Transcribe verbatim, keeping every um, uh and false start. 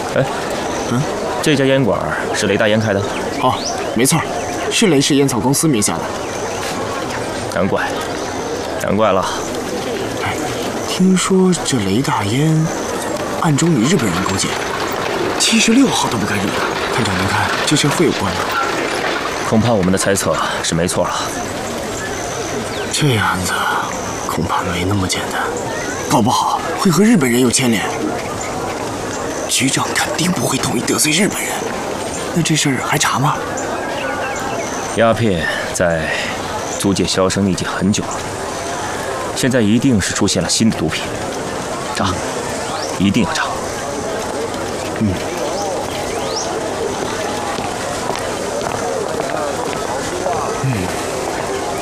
哎，嗯，这家烟馆是雷大烟开的？ 哦，没错，是雷氏烟草公司名下的。 难怪，难怪了。 哎，听说这雷大烟暗中与日本人勾结，七十六号都不敢惹。探长，您看这事会有关吗？ 恐怕我们的猜测是没错了。 这样子恐怕没那么简单，搞不好会和日本人有牵连。局长肯定不会同意得罪日本人，那这事儿还查吗？ 鸦片在租界销声匿迹很久了，现在一定是出现了新的毒品，查，一定要查。 嗯。